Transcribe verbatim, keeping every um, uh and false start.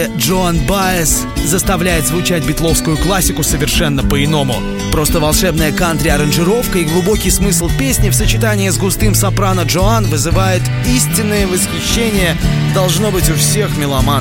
Джоан Баэс заставляет звучать битловскую классику совершенно по-иному. Просто волшебная кантри-аранжировка и глубокий смысл песни в сочетании с густым сопрано Джоан вызывает истинное восхищение, должно быть, у всех меломанов.